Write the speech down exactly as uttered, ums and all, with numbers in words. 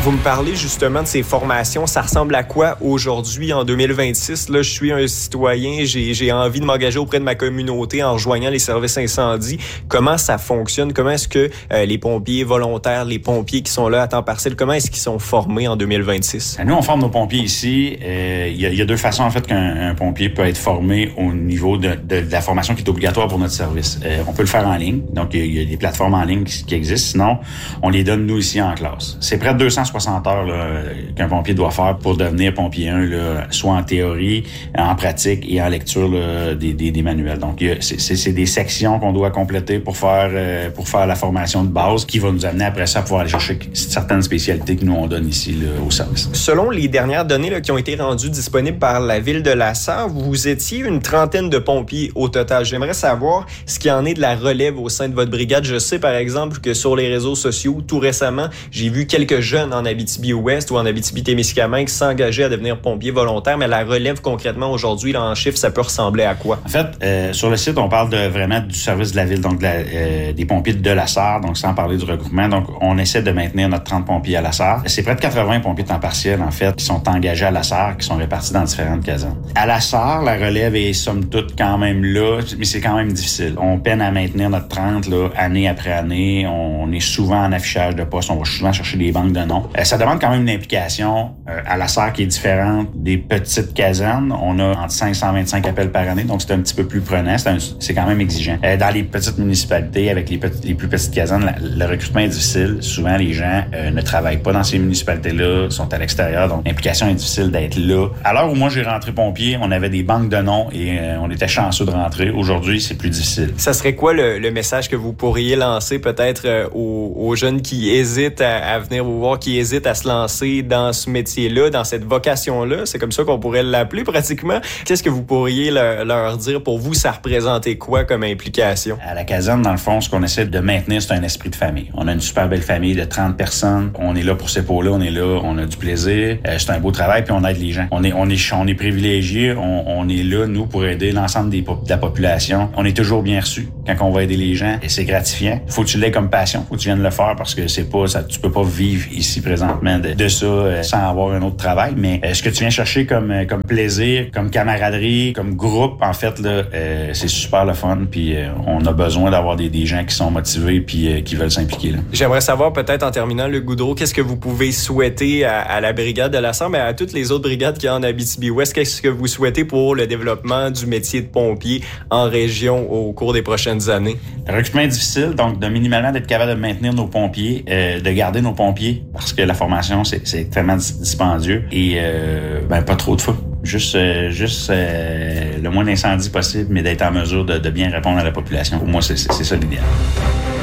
Vous me parlez justement de ces formations. Ça ressemble à quoi aujourd'hui, en deux mille vingt-six? Là, je suis un citoyen, j'ai, j'ai envie de m'engager auprès de ma communauté en rejoignant les services incendie. Comment ça fonctionne? Comment est-ce que euh, les pompiers volontaires, les pompiers qui sont là à temps partiel, comment est-ce qu'ils sont formés en deux mille vingt-six? Nous, on forme nos pompiers ici. Euh, il y, y a deux façons, en fait, qu'un un pompier peut être formé au niveau de, de, de la formation qui est obligatoire pour notre service. Euh, on peut le faire en ligne. Donc, il y, y a des plateformes en ligne qui, qui existent. Sinon, on les donne, nous, ici, en classe. C'est près de deux cent soixante heures là, qu'un pompier doit faire pour devenir pompier un, là, soit en théorie, en pratique et en lecture là, des, des, des manuels. Donc, c'est, c'est, c'est des sections qu'on doit compléter pour faire euh, pour faire la formation de base qui va nous amener après ça à pouvoir aller chercher certaines spécialités que nous, on donne ici là, au service. Selon les dernières données là, qui ont été rendues disponibles par la Ville de La Sarre, vous étiez une trentaine de pompiers au total. J'aimerais savoir ce qu'il en est de la relève au sein de votre brigade. Je sais, par exemple, que sur les réseaux sociaux, tout récemment, j'ai vu quelques jeunes en Abitibi-Ouest ou en Abitibi-Témiscamingue s'engager à devenir pompiers volontaires, mais la relève concrètement aujourd'hui, là, en chiffres, ça peut ressembler à quoi? En fait, euh, sur le site, on parle de vraiment du service de la Ville, donc de la, euh, des pompiers de La Sarre, donc sans parler du regroupement. Donc, on essaie de maintenir notre trente pompiers à La Sarre. C'est près de quatre-vingts pompiers temps partiel, en fait, qui sont engagés à La Sarre, qui sont répartis dans différentes casernes. À La Sarre, la relève est somme toute quand même là, mais c'est quand même difficile. On peine à maintenir notre trente là, année après année. On est souvent en affichage de postes. On va souvent chercher des banques de noms. Euh, ça demande quand même une implication euh, à La Sarre qui est différente des petites casernes. On a entre cinq cent vingt-cinq appels par année, donc c'est un petit peu plus prenant. C'est, un, c'est quand même exigeant. Euh, dans les petites municipalités, avec les, petits, les plus petites casernes, la, le recrutement est difficile. Souvent, les gens euh, ne travaillent pas dans ces municipalités-là, sont à l'extérieur, donc l'implication est difficile d'être là. À l'heure où moi j'ai rentré pompier, on avait des banques de noms et euh, on était chanceux de rentrer. Aujourd'hui, c'est plus difficile. Ça serait quoi le, le message que vous pourriez lancer peut-être euh, aux, aux jeunes qui hésitent à, à venir vous voir, qui hésitent à se lancer dans ce métier-là, dans cette vocation-là? C'est comme ça qu'on pourrait l'appeler pratiquement. Qu'est-ce que vous pourriez leur, leur dire? Pour vous, ça représentait quoi comme implication? À la caserne, dans le fond, ce qu'on essaie de maintenir, c'est un esprit de famille. On a une super belle famille de trente personnes. On est là pour ces épaules-là, on est là, on a du plaisir. Euh, c'est un beau travail, puis on aide les gens. On est, on est, on est privilégiés. On, on est là, nous, pour aider l'ensemble des, de la population. On est toujours bien reçus quand on va aider les gens, et c'est gratifiant. Faut que tu l'aies comme passion, faut que tu viennes le faire, parce que c'est pas, ça, tu peux pas vivre ici présentement de, de ça euh, sans avoir un autre travail. Mais euh, ce que tu viens chercher comme, euh, comme plaisir, comme camaraderie, comme groupe, en fait, là, euh, c'est super le fun. Puis euh, on a besoin d'avoir des, des gens qui sont motivés puis euh, qui veulent s'impliquer là. J'aimerais savoir peut-être en terminant, Luc Goudreau, qu'est-ce que vous pouvez souhaiter à, à la brigade de La Sarre, mais à toutes les autres brigades qu'il y a en Abitibi-Ouest? Qu'est-ce que vous souhaitez pour le développement du métier de pompier en région au cours des prochaines années? Le recrutement est difficile, donc de minimalement d'être capable de maintenir nos pompiers, euh, de garder nos pompiers, parce que la formation, c'est, c'est extrêmement dispendieux, et euh, ben pas trop de feu. Juste, euh, juste euh, le moins d'incendie possible, mais d'être en mesure de, de bien répondre à la population. Pour moi, c'est, c'est, c'est ça l'idéal.